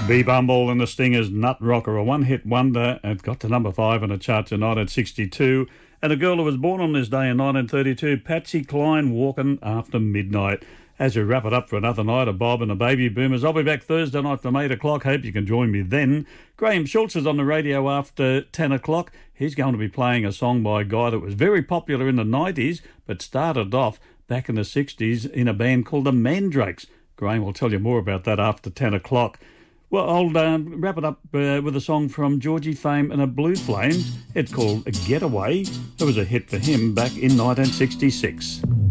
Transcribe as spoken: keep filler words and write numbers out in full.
B Bumble and the Stingers' Nut Rocker, a one-hit wonder. It got to number five on the charts in nineteen sixty-two. And a girl who was born on this day in nineteen thirty-two, Patsy Cline, Walking After Midnight. As we wrap it up for another night of Bob and the Baby Boomers, I'll be back Thursday night from eight o'clock. Hope you can join me then. Graham Schultz is on the radio after ten o'clock. He's going to be playing a song by a guy that was very popular in the nineties, but started off back in the sixties in a band called the Mandrakes. Graham will tell you more about that after ten o'clock. Well, I'll um, wrap it up uh, with a song from Georgie Fame and the Blue Flames. It's called Getaway. It was a hit for him back in nineteen sixty-six.